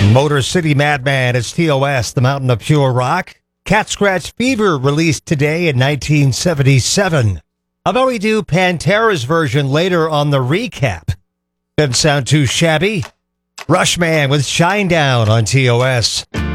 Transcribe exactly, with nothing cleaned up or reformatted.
Motor City Madman is T O S, the Mountain of Pure Rock. Cat Scratch Fever released today in nineteen seventy-seven. Although we do Pantera's version later on the recap. Doesn't sound too shabby. Rushman with Shinedown on T O S.